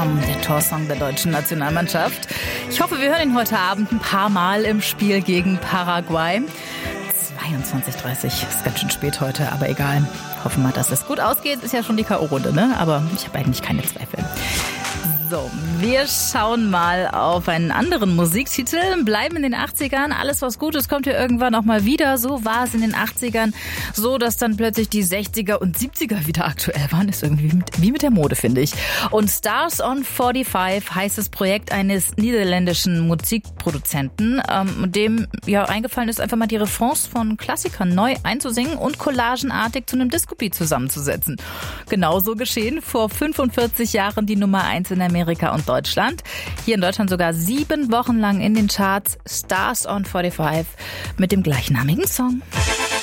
Alarm, der Torsong der deutschen Nationalmannschaft. Ich hoffe, wir hören ihn heute Abend ein paar Mal im Spiel gegen Paraguay. 22:30 ist ganz schön spät heute, aber egal. Hoffen wir, dass es gut ausgeht. Ist ja schon die K.O.-Runde, ne? Aber ich habe eigentlich keine Zweifel. So, wir schauen mal auf einen anderen Musiktitel, bleiben in den 80ern. Alles, was gut ist, kommt ja irgendwann auch mal wieder. So war es in den 80ern, so dass dann plötzlich die 60er und 70er wieder aktuell waren. Ist irgendwie wie mit der Mode, finde ich. Und Stars on 45 heißt das Projekt eines niederländischen Musikproduzenten, dem ja eingefallen ist, einfach mal die Refrains von Klassikern neu einzusingen und collagenartig zu einem Disco-Beat zusammenzusetzen. Genauso geschehen vor 45 Jahren die Nummer 1 in Amerika und Deutschland. Hier in Deutschland sogar 7 Wochen lang in den Charts. Stars on 45 mit dem gleichnamigen Song.